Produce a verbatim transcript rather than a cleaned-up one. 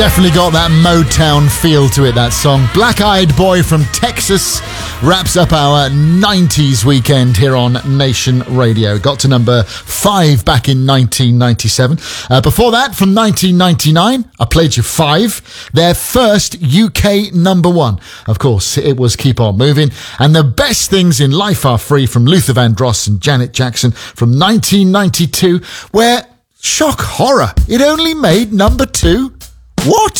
Definitely got that Motown feel to it, that song. Black Eyed Boy from Texas wraps up our nineties weekend here on Nation Radio. Got to number five back in nineteen ninety-seven. Uh, before that, from nineteen ninety-nine, I played you five. Their first U K number one. Of course, it was Keep On Moving. And The Best Things in Life Are Free from Luther Vandross and Janet Jackson from nineteen ninety-two, where, shock horror, it only made number two. What?